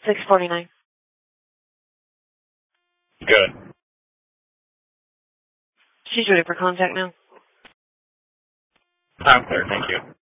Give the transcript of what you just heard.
649. Good. She's ready for contact now. I'm clear, thank you.